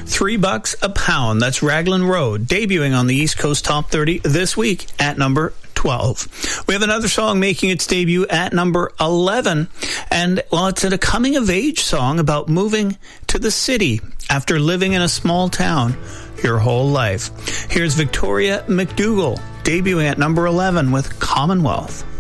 $3 a pound. That's Raglan Road, debuting on the East Coast Top 30 this week at number 12. We have another song making its debut at number 11. And, well, it's a coming-of-age song about moving to the city after living in a small town your whole life. Here's Victoria McDougall, debuting at number 11 with Commonwealth.